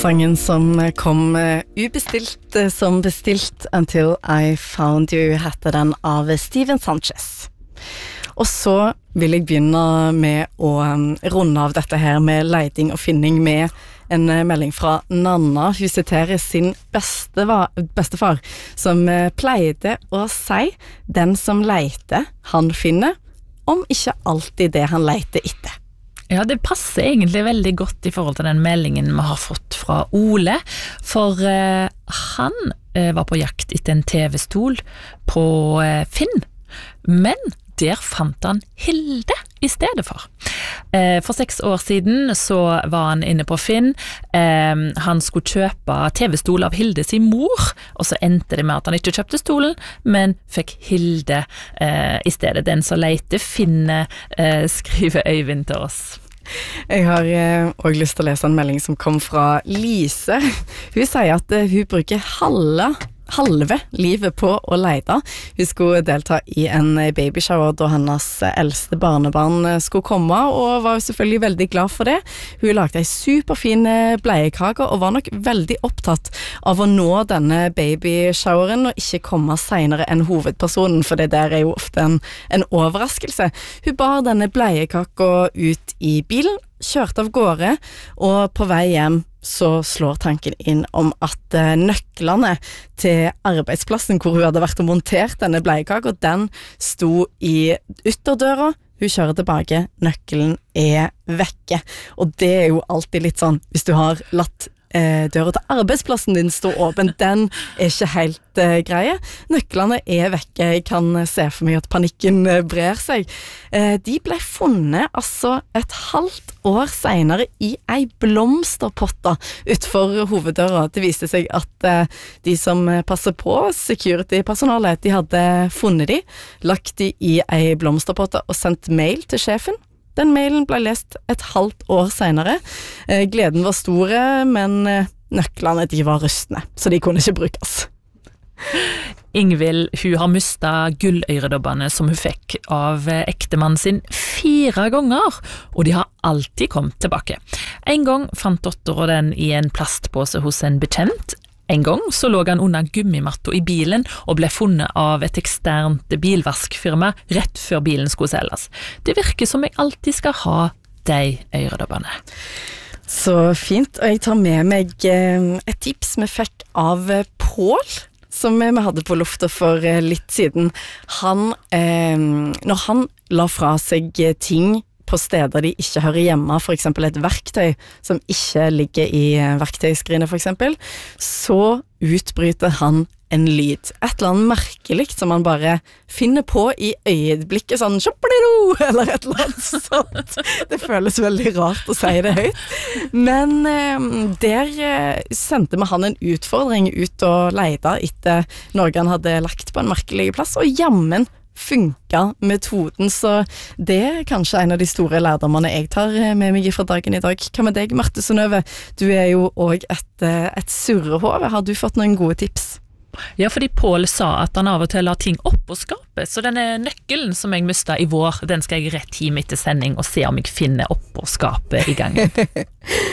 Sangen som kom ubestilt som bestilt Until I Found You heter den av Steven Sanchez. Og så vil jeg begynne med å runde av dette her med leiding og finning med en melding fra Nanna. Hun siterer sin bestefar som pleide å si den som leiter, han finner, om ikke alltid det han leiter etter. Ja, det passer egentlig veldig godt i forhold til den meldingen vi har fått fra Ole, for han var på jakt etter en TV-stol på Finn, men der fant han Hilde i stedet for. For 6 år siden så var han inne på Finn, han skulle kjøpe TV-stol av Hilde sin mor, og så endte det med at han ikke kjøpte stolen, men fikk Hilde i stedet. Den som leiter finner, skriver Øyvind til oss. Jeg har også lyst til å lese en melding som kom fra Lise. Hun sier at hun bruker halve livet på å leite. Hun skulle delta i en babyshower da hennes eldste barnebarn skulle komme, og var selvfølgelig veldig glad for det. Hun lagde en superfin bleiekake, og var nok veldig opptatt av å nå denne babyshoweren, og ikke komme senere enn hovedpersonen, for det der er jo ofte en overraskelse. Hun bar denne bleiekaka ut i bilen, kjørte av gårde, og på vei hjem så slår tanken inn om at nøklene til arbeidsplassen hvor hun hadde vært og montert denne bleiekaka, den sto i ytterdøra. Hun kjører tilbake, nøkkelen er vekke. Og det er jo alltid litt sånn, hvis du har latt døra til arbeidsplassen din stå åpen, den er ikke helt greie. Nøklene er vekke, jeg kan se for meg at panikken brer seg. De ble funnet altså et halvt år senere i ei blomsterpotte utenfor hoveddøra. Det viste seg at de som passer på security-personalet, de hadde funnet de, lagt de i ei blomsterpotte og sendt mail til sjefen. Den mailen ble lest et halvt år senere. Gleden var store, men nøklene de var rustne, så de kunne ikke brukes. Ingvild, hun har mistet gulløredobbene som hun fikk av ektemannen sin 4 ganger, og de har alltid kommet tilbake. En gang fant datteren den i en plastpose hos en bekjent. En gang så lå han under gummimatta i bilen og ble funnet av et eksternt bilvaskfirma rett før bilen skulle selges. Det virker som jeg alltid skal ha de øredobbene. Så fint, og jeg tar med meg et tips vi fikk av Pål, som vi hadde på lufta for litt siden. Når han la fra seg ting på steder de ikke hører hjemme, for eksempel et verktøy som ikke ligger i verktøyskrinet for eksempel, så utbryter han en lyd. Et eller annet merkelikt som han bare finner på i øyeblikket, sånn «Sjopplido!» eller et eller annet sånt. Det føles veldig rart å si det høyt. Men der sendte vi han en utfordring ut og leide etter noe han hadde lagt på en merkelig plass, og jammen funka metoden, så det er kanskje en av de store lærdommene jeg tar med meg fra dagen i dag. Hva med deg, Marte Synnøve? Du er jo også et surrehove. Har du fått noen gode tips? Ja, fordi Pål sa at han av og til la ting opp på skapet, så denne nøkkelen som jeg mistet i vår, den skal jeg rett hjem etter sending og se om jeg finner opp på skapet i gangen.